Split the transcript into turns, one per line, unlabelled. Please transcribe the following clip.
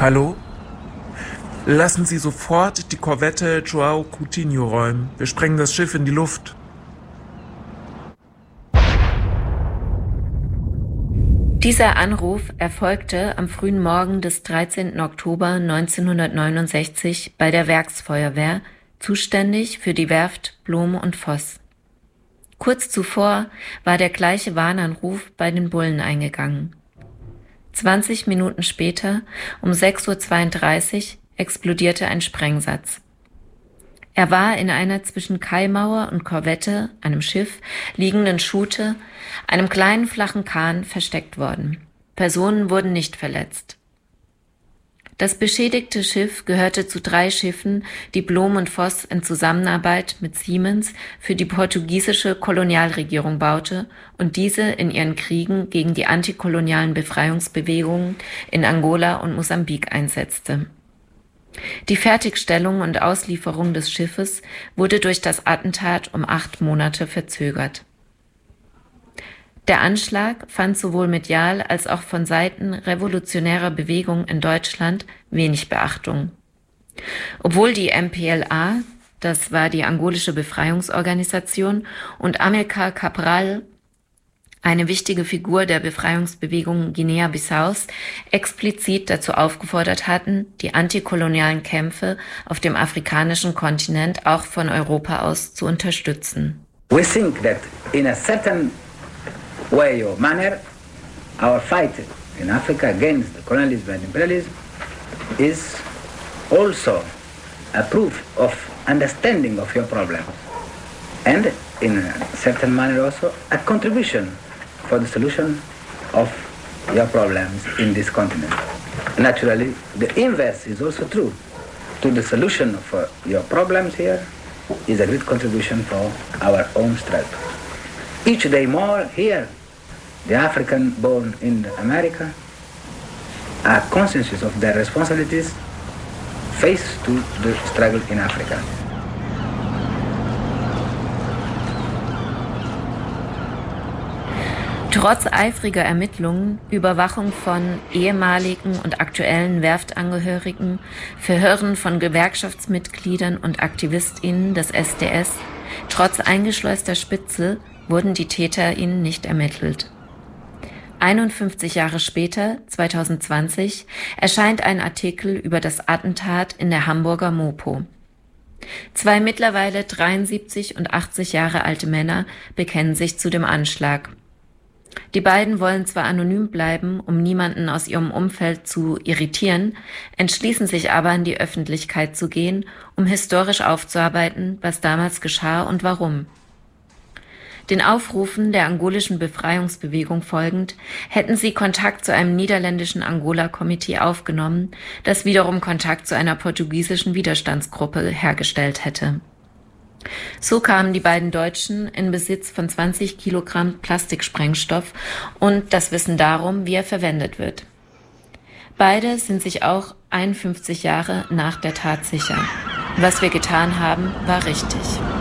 Hallo? Lassen Sie sofort die Korvette João Coutinho räumen. Wir sprengen das Schiff in die Luft.
Dieser Anruf erfolgte am frühen Morgen des 13. Oktober 1969 bei der Werksfeuerwehr, zuständig für die Werft Blohm und Voss. Kurz zuvor war der gleiche Warnanruf bei den Bullen eingegangen. 20 Minuten später, um 6:32 Uhr, explodierte ein Sprengsatz. Er war in einer zwischen Kaimauer und Korvette, einem Schiff, liegenden Schute, einem kleinen flachen Kahn, versteckt worden. Personen wurden nicht verletzt. Das beschädigte Schiff gehörte zu 3 Schiffen, die Blohm und Voss in Zusammenarbeit mit Siemens für die portugiesische Kolonialregierung baute und diese in ihren Kriegen gegen die antikolonialen Befreiungsbewegungen in Angola und Mosambik einsetzte. Die Fertigstellung und Auslieferung des Schiffes wurde durch das Attentat um 8 Monate verzögert. Der Anschlag fand sowohl medial als auch von Seiten revolutionärer Bewegungen in Deutschland wenig Beachtung. Obwohl die MPLA, das war die angolische Befreiungsorganisation, und Amilcar Cabral, eine wichtige Figur der Befreiungsbewegung Guinea-Bissaus, explizit dazu aufgefordert hatten, die antikolonialen Kämpfe auf dem afrikanischen Kontinent auch von Europa aus zu unterstützen.
We think that in a certain way or manner, our fight in Africa against colonialism and imperialism is also a proof of understanding of your problems, and in a certain manner also a contribution for the solution of your problems in this continent. Naturally, the inverse is also true. To the solution for your problems here is a great contribution for our own struggle. Each day more here, the African born in America are conscious of their responsibilities faced to the struggle in Africa.
Trotz eifriger Ermittlungen, Überwachung von ehemaligen und aktuellen Werftangehörigen, Verhören von Gewerkschaftsmitgliedern und AktivistInnen des SDS, trotz eingeschleuster Spitze wurden die TäterInnen nicht ermittelt. 51 Jahre später, 2020, erscheint ein Artikel über das Attentat in der Hamburger Mopo. 2 mittlerweile 73 und 80 Jahre alte Männer bekennen sich zu dem Anschlag. Die beiden wollen zwar anonym bleiben, um niemanden aus ihrem Umfeld zu irritieren, entschließen sich aber, in die Öffentlichkeit zu gehen, um historisch aufzuarbeiten, was damals geschah und warum. Den Aufrufen der angolischen Befreiungsbewegung folgend, hätten sie Kontakt zu einem niederländischen Angola-Komitee aufgenommen, das wiederum Kontakt zu einer portugiesischen Widerstandsgruppe hergestellt hätte. So kamen die beiden Deutschen in Besitz von 20 Kilogramm Plastiksprengstoff und das Wissen darum, wie er verwendet wird. Beide sind sich auch 51 Jahre nach der Tat sicher. Was wir getan haben, war richtig.